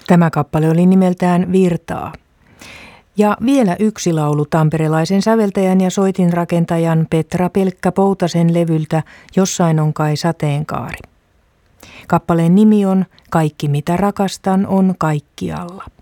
Tämä kappale oli nimeltään Virtaa. Ja vielä yksi laulu tamperelaisen säveltäjän ja soitinrakentajan Petra-Pelkkä Poutasen levyltä Jossain on kai sateenkaari. Kappaleen nimi on Kaikki mitä rakastan on kaikkialla.